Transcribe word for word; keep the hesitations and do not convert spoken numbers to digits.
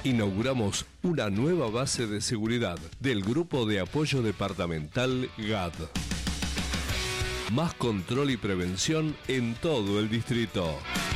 Inauguramos una nueva base de seguridad del Grupo de Apoyo Departamental G A D. Más control y prevención en todo el distrito.